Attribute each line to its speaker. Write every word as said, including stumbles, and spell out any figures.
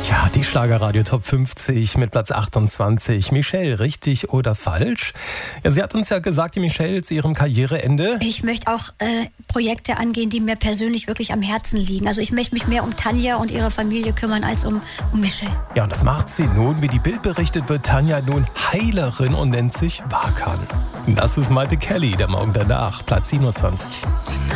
Speaker 1: Ja, die Schlagerradio Top fünfzig mit Platz achtundzwanzig. Michelle, richtig oder falsch? Ja, sie hat uns ja gesagt, die Michelle zu ihrem Karriereende.
Speaker 2: Ich möchte auch äh, Projekte angehen, die mir persönlich wirklich am Herzen liegen. Also ich möchte mich mehr um Tanja und ihre Familie kümmern als um, um Michelle.
Speaker 1: Ja, und das macht sie nun. Wie die Bild berichtet, wird Tanja nun Heilerin und nennt sich Wakan. Das ist Malte Kelly, der Morgen danach, Platz siebenundzwanzig.